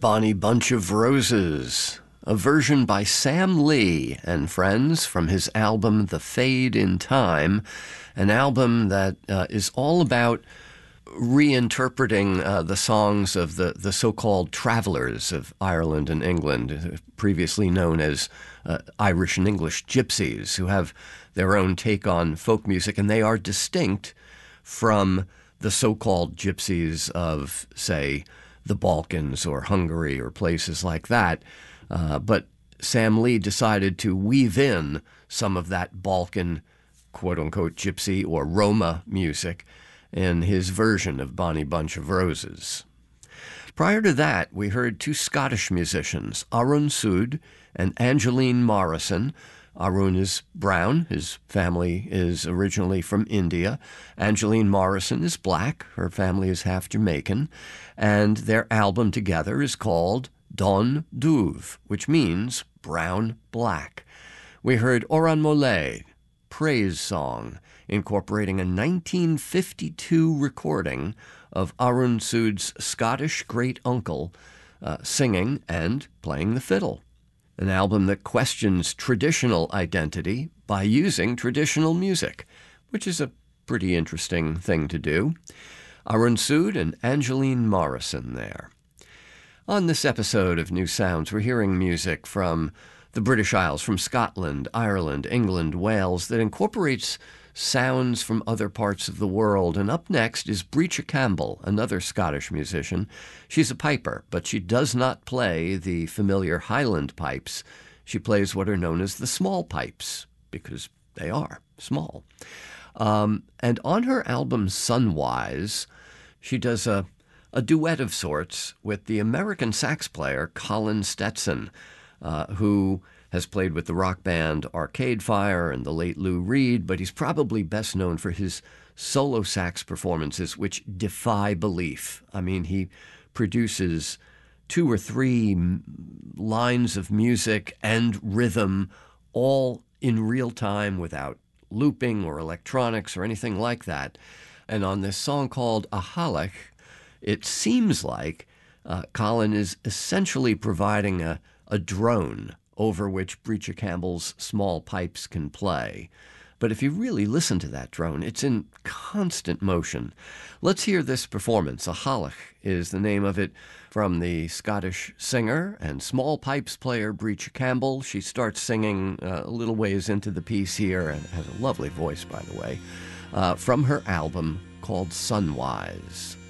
Bonnie Bunch of Roses, a version by Sam Lee and friends from his album The Fade in Time, an album that is all about reinterpreting the songs of the so-called travelers of Ireland and England, previously known as Irish and English gypsies, who have their own take on folk music, and they are distinct from the so-called gypsies of, say, the Balkans or Hungary or places like that. But Sam Lee decided to weave in some of that Balkan, quote-unquote, gypsy or Roma music in his version of Bonnie Bunch of Roses. Prior to that, we heard two Scottish musicians, Arun Sood and Angeline Morrison. Arun is brown. His family is originally from India. Angeline Morrison is black. Her family is half Jamaican. And their album together is called Don Duv, which means brown-black. We heard Oran Mole, Praise Song, incorporating a 1952 recording of Arun Sood's Scottish great-uncle singing and playing the fiddle. An album that questions traditional identity by using traditional music, which is a pretty interesting thing to do. Arun Sood and Angeline Morrison there. On this episode of New Sounds, we're hearing music from the British Isles, from Scotland, Ireland, England, Wales, that incorporates sounds from other parts of the world. And up next is Breacha Campbell, another Scottish musician. She's a piper, but she does not play the familiar Highland pipes. She plays what are known as the small pipes, because they are small. And on her album Sunwise, she does a duet of sorts with the American sax player Colin Stetson, who has played with the rock band Arcade Fire and the late Lou Reed, but he's probably best known for his solo sax performances, which defy belief. I mean, he produces 2 or 3 lines of music and rhythm all in real time without looping or electronics or anything like that. And on this song called Ahalach, it seems like Colin is essentially providing a drone over which Breacha Campbell's small pipes can play. But if you really listen to that drone, it's in constant motion. Let's hear this performance. Ahalach is the name of it, from the Scottish singer and small pipes player Breacha Campbell. She starts singing a little ways into the piece here, and has a lovely voice, by the way, from her album called Sunwise.